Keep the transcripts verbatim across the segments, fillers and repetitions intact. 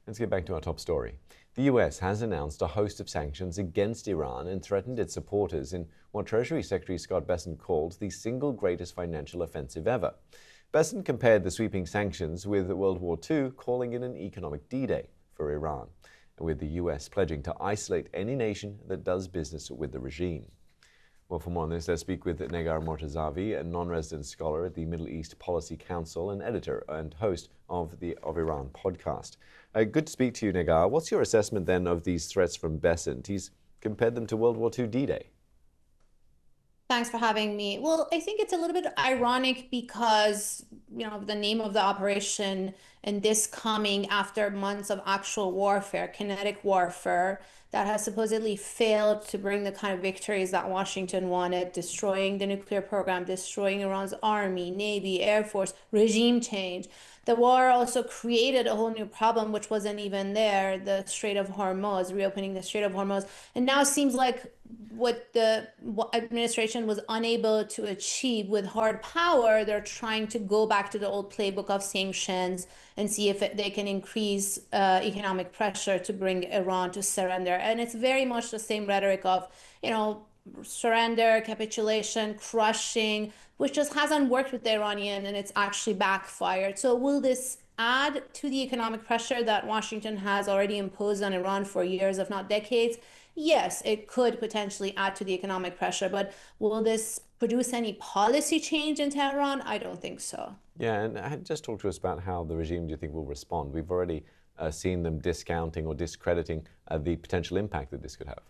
Let's get back to our top story. The U S has announced a host of sanctions against Iran and threatened its supporters in what Treasury Secretary Scott Bessent called the single greatest financial offensive ever. Bessent compared the sweeping sanctions with World War Two, calling it an economic D-Day for Iran, with the U S pledging to isolate any nation that does business with the regime. Well, for more on this, let's speak with Negar Mortazavi, a non-resident scholar at the Middle East Policy Council and editor and host of the Of Iran podcast. Uh, good to speak to you, Negar. What's your assessment then of these threats from Bessent? He's compared them to World War Two D-Day. Thanks for having me. Well, I think it's a little bit ironic because, you know, the name of the operation and this coming after months of actual warfare, kinetic warfare, that has supposedly failed to bring the kind of victories that Washington wanted, destroying the nuclear program, destroying Iran's army, navy, air force, regime change. The war also created a whole new problem, which wasn't even there, the Strait of Hormuz, reopening the Strait of Hormuz. And now it seems like what the administration was unable to achieve with hard power, they're trying to go back to the old playbook of sanctions and see if it, they can increase uh, economic pressure to bring Iran to surrender. And it's very much the same rhetoric of, you know, surrender, capitulation, crushing, which just hasn't worked with the Iranian, and it's actually backfired. So will this add to the economic pressure that Washington has already imposed on Iran for years, if not decades? Yes, it could potentially add to the economic pressure, but will this produce any policy change in Tehran? I don't think so. Yeah, and just talk to us about how the regime, do you think, will respond? We've already uh, seen them discounting or discrediting uh, the potential impact that this could have.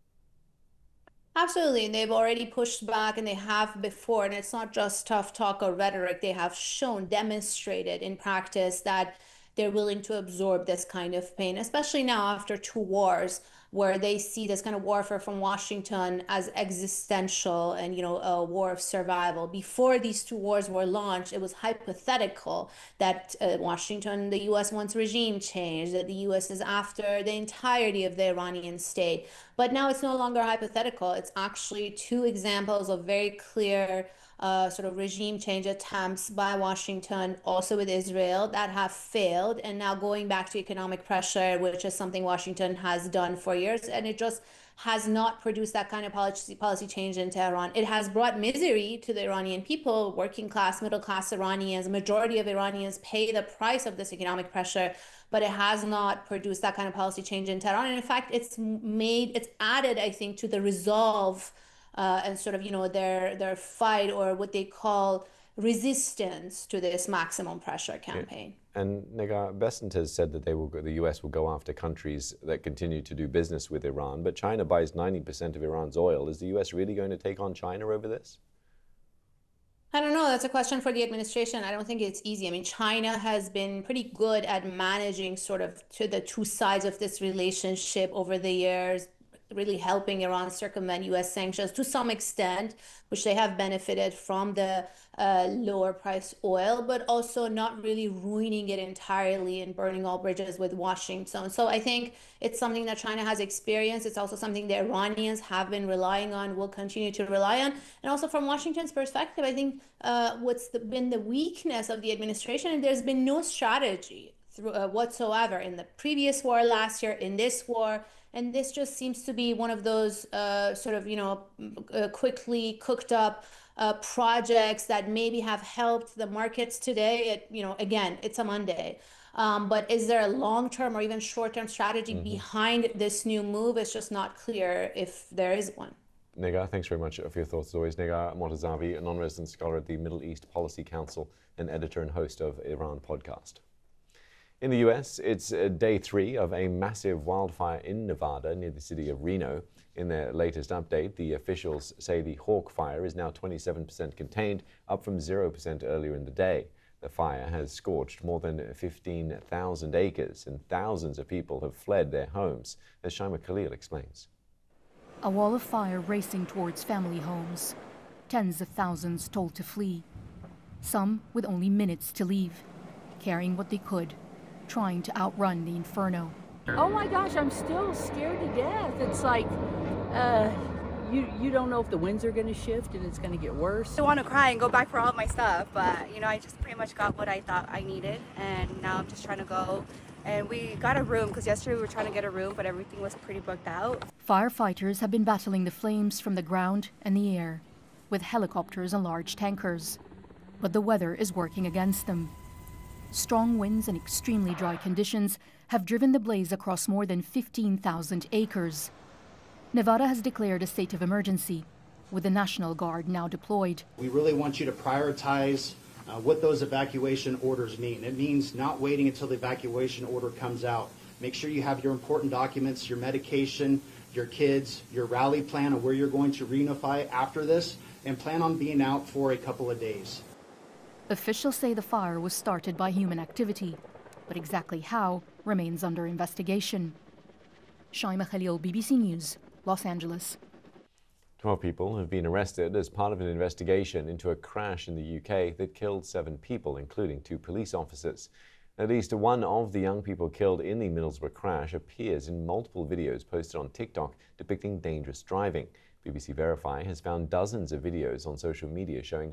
Absolutely. And they've already pushed back, and they have before. And it's not just tough talk or rhetoric. They have shown, demonstrated in practice that they're willing to absorb this kind of pain, especially now after two wars, where they see this kind of warfare from Washington as existential and, you know, a war of survival. Before these two wars were launched, it was hypothetical that uh, Washington, the U S wants regime change, that the U S is after the entirety of the Iranian state. But now it's no longer hypothetical. It's actually two examples of very clear Uh, sort of regime change attempts by Washington, also with Israel, that have failed. And now going back to economic pressure, which is something Washington has done for years, and it just has not produced that kind of policy, policy change in Tehran. It has brought misery to the Iranian people, working class, middle class Iranians. Majority of Iranians pay the price of this economic pressure, but it has not produced that kind of policy change in Tehran. And in fact, it's made, it's added, I think, to the resolve Uh, and sort of, you know, their their fight, or what they call resistance to this maximum pressure campaign. Yeah. And Negar, Bessent has said that they will go, the U S will go after countries that continue to do business with Iran, but China buys ninety percent of Iran's oil. Is the U S really going to take on China over this? I don't know. That's a question for the administration. I don't think it's easy. I mean, China has been pretty good at managing sort of to the two sides of this relationship over the years, really helping Iran circumvent U S sanctions to some extent, which they have benefited from the uh, lower price oil, but also not really ruining it entirely and burning all bridges with Washington. So I think it's something that China has experienced. It's also something the Iranians have been relying on, will continue to rely on. And also from Washington's perspective, I think uh, what's the, been the weakness of the administration, and there's been no strategy through, uh, whatsoever in the previous war last year, in this war. And this just seems to be one of those uh, sort of, you know, uh, quickly cooked up uh, projects that maybe have helped the markets today. It, you know, again, it's a Monday. Um, but is there a long-term or even short-term strategy mm-hmm. behind this new move? It's just not clear if there is one. Negar, thanks very much for your thoughts as always. Negar Mortazavi, a non-resident scholar at the Middle East Policy Council and editor and host of Iran podcast. In the U S, it's day three of a massive wildfire in Nevada near the city of Reno. In their latest update, the officials say the Hawk Fire is now twenty-seven percent contained, up from zero percent earlier in the day. The fire has scorched more than fifteen thousand acres, and thousands of people have fled their homes, as Shaima Khalil explains. A wall of fire racing towards family homes. Tens of thousands told to flee. Some with only minutes to leave, carrying what they could, trying to outrun the inferno. Oh my gosh, I'm still scared to death. It's like, uh, you you don't know if the winds are going to shift and it's going to get worse. I want to cry and go back for all of my stuff, but you know, I just pretty much got what I thought I needed, and now I'm just trying to go And we got a room because yesterday we were trying to get a room, but everything was pretty booked out. Firefighters have been battling the flames from the ground and the air, with helicopters and large tankers. But the weather is working against them. Strong winds and extremely dry conditions have driven the blaze across more than fifteen thousand acres. Nevada has declared a state of emergency, with the National Guard now deployed. We really want you to prioritize uh, what those evacuation orders mean. It means not waiting until the evacuation order comes out. Make sure you have your important documents, your medication, your kids, your rally plan of where you're going to reunify after this, and plan on being out for a couple of days. Officials say the fire was started by human activity, but exactly how remains under investigation. Shaima Khalil, B B C News, Los Angeles. Twelve people have been arrested as part of an investigation into a crash in the U K that killed seven people, including two police officers. At least one of the young people killed in the Middlesbrough crash appears in multiple videos posted on TikTok depicting dangerous driving. B B C Verify has found dozens of videos on social media showing